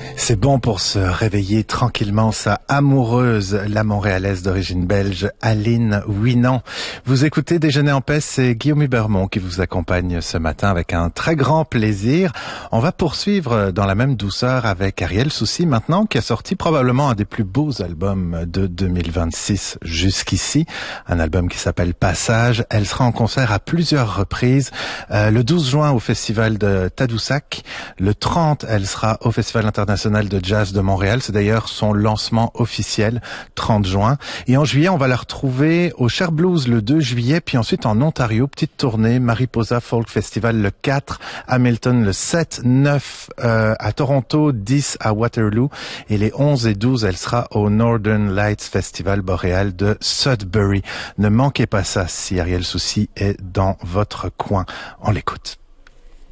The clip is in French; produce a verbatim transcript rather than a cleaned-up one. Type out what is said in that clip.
C'est bon pour se réveiller tranquillement, sa amoureuse, la Montréalaise d'origine belge, Aline Ouinan. Vous écoutez Déjeuner en paix, c'est Guillaume Hubermont qui vous accompagne ce matin avec un très grand plaisir. On va poursuivre dans la même douceur avec Ariel Soucy maintenant, qui a sorti probablement un des plus beaux albums de deux mille vingt-six jusqu'ici, un album qui s'appelle Passage. Elle sera en concert à plusieurs reprises, euh, le douze juin au Festival de Tadoussac, le trente, elle sera au Festival international de jazz de Montréal. C'est d'ailleurs son lancement officiel, trente juin. Et en juillet, on va la retrouver au Cher Blues le deux juillet, puis ensuite en Ontario, petite tournée, Mariposa Folk Festival le quatre, Hamilton le sept, neuf euh, à Toronto, dix à Waterloo, et les onze et douze, elle sera au Northern Lights Festival boréal de Sudbury. Ne manquez pas ça si Ariel Soucy est dans votre coin. On l'écoute.